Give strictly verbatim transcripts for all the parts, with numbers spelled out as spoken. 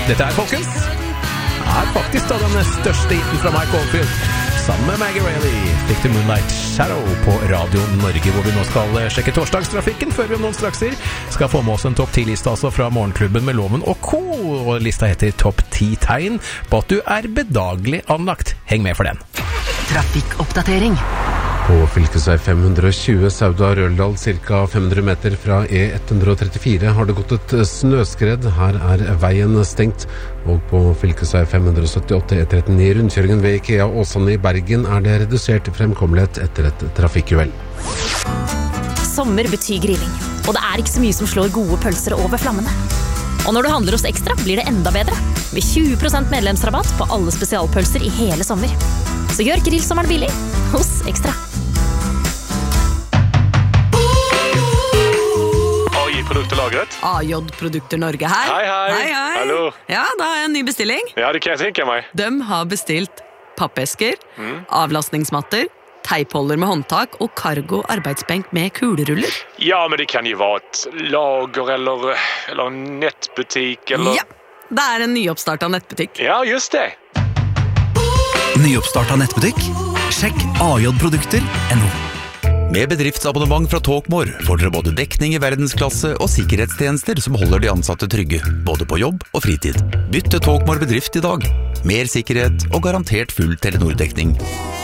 Dette er, folkens, er faktisk da den største hiten fra Mike Oldfield. Sammen med Maggie Reilly fikk du Moonlight Shadow på Radio Norge, hvor vi nå skal sjekke torsdagstrafikken før vi om noen strakser skal få med oss en topp ti-liste altså fra Morgenklubben med Loven og Co. Og lista heter Topp ti tegn på at du er bedagelig anlagt. Heng med for den. Trafikkoppdatering. På fylkesvei fem hundre og tjue Sauda-Røldal, cirka fem hundre meter fra E ett hundre og trettifire, har det gått et snøskred. Her er veien stengt. Og på fylkesvei fem hundre og syttiåtte E trettini rundkjøringen ved IKEA Åsane i Bergen er det redusert fremkommelighet etter et trafikkuhell. Sommer betyr grilling, og det er ikke så mye som slår gode pølser over flammene. Og når du handler hos Ekstra, blir det enda bedre, med tjue prosent medlemsrabatt på alle spesialpølser i hele sommer. Så gjør grillsommeren billig hos Ekstra. A J-produkter lagret. A J-produkter Norge her. Hei, hei. Hei, hei. Hallo. Ja, da har jeg en ny bestilling. Ja, det kan jeg tenke meg. De har bestilt pappesker, Mm. avlastningsmatter, teipholder med håndtak og cargo arbeidsbenk med kuleruller. Ja, men det kan jo være et lager eller, eller en nettbutikk eller... Ja, det er en nyoppstart av nettbutikk. Ja, just det. Nyoppstart av nettbutikk? Sjekk a j produkter punktum no. Med bedriftsabonnement fra Talkmore får dere både dekning i verdensklasse og sikkerhetstjenester som holder de ansatte trygge, både på jobb og fritid. Bytt til Talkmore bedrift i dag. Mer sikkerhet og garantert full Telenor-dekning.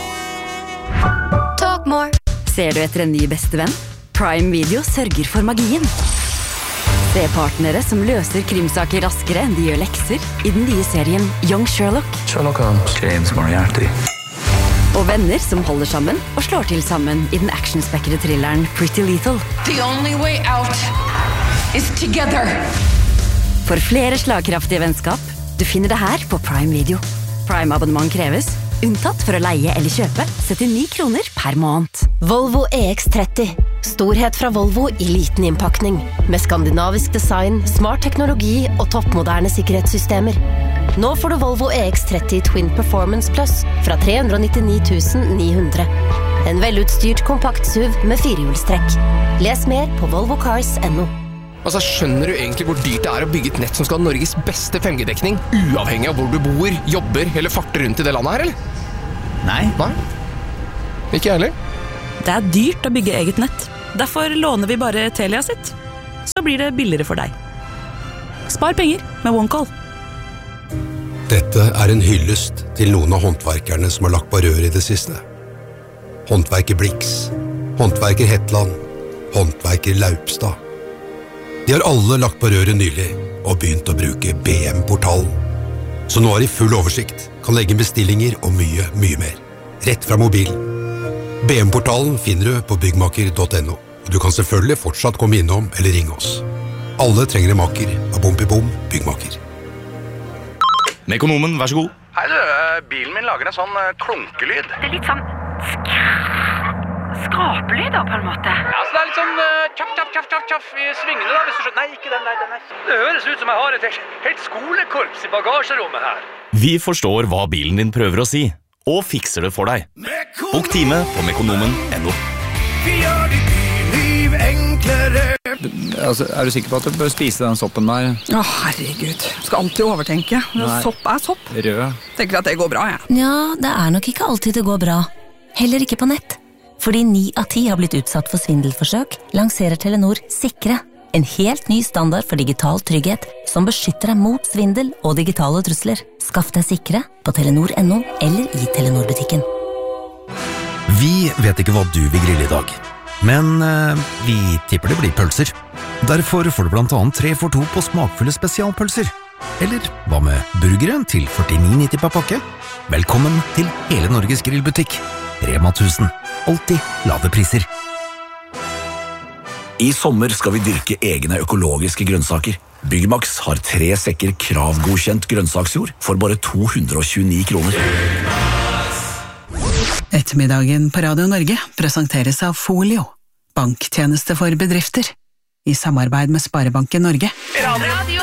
Talkmore. Ser du etter en ny bestevenn? Prime Video sørger for magien. Se partnere som løser krimsaker raskere enn de gjør lekser i den nye serien Young Sherlock. Sherlock Holmes, James Moriarty. Og venner som holder sammen og slår til sammen i den actionspekkede thrilleren Pretty Lethal. The only way out is together. For flere slagkraftige vennskap, du finner det her på Prime Video. Prime-abonnement kreves, unntatt for å leie eller kjøpe, syttini kroner per måned. Volvo E X tretti. Storhet fra Volvo i liten innpakning. Med skandinavisk design, smart teknologi og toppmoderne sikkerhetssystemer. Nå får du Volvo E X tretti Twin Performance Plus fra tre hundre nittini tusen ni hundre. En velutstyrt kompakt S U V med firehjulstrekk. Les mer på volvo cars punktum no. Altså, skjønner du egentlig hvor dyrt det er å bygge et nett som skal ha Norges beste fem G-dekning, uavhengig av hvor du bor, jobber eller farter rundt i det landet her, eller? Nei. Nei? Ikke jeg heller. Det er dyrt å bygge eget nett. Derfor låner vi bare Telia sitt. Så blir det billigere for deg. Spar penger med OneCall. Dette er en hyllest til noen av håndverkerne som har lagt på rør i det siste. Håndverker Blix, håndverker Hetland, håndverker Laupstad. De har alle lagt på røret nylig og begynt å bruke B M-portalen. Så nå har de full oversikt, kan legge bestillinger og mye, mye mer. Rett fra mobilen. B M-portalen finner du på byggmaker punktum no, og du kan selvfølgelig fortsatt komme innom eller ringe oss. Alle trenger en maker av Bompibom byggmaker. Mekonomen, vær så god. Hei du, bilen min lager en sånn klunkelyd. Det er litt sånn skrapelyd da, på en måte. Ja, så det er litt sånn uh, tjaff, tjaff, tjaff, tjaff, tjaff i svingene da, hvis du skjønner. Nei, ikke den der, den der. Det høres ut som jeg har et helt, helt skolekorps i bagasjerommet her. Vi forstår hva bilen din prøver å si, og fikser det for deg. Bok time på mekonomen punktum no. Vi gjør ditt liv enklere. Altså, er du sikker på at du bør spise den soppen der? Å, herregud. Skal alltid overtenke. Sopp er sopp. Rød. Tenker at det går bra, ja. Ja, det er nok ikke alltid det går bra. Heller ikke på nett. Fordi ni av ti har blitt utsatt for svindelforsøk, lanserer Telenor Sikre. En helt ny standard for digital trygghet som beskytter deg mot svindel og digitale trusler. Skaff deg Sikre på telenor punktum no eller i Telenor-butikken. Vi vet ikke hva du vil grille i dag, men uh, vi tipper det blir pølser. Derfor får du blant annet tre for to på smakfulle spesialpølser. Eller hva med burgeren til førtini nitti per pakke? Velkommen til hele Norges grillbutikk. Rema tusen. Alltid lave priser. I sommer skal vi dyrke egne økologiske grønnsaker. Byggmax har tre sekker kravgodkjent grønnsaksjord for bare to hundre og tjueni kroner. Ettermiddagen på Radio Norge presenteres av Folio, banktjeneste for bedrifter, i samarbeid med Sparebanken Norge. Radio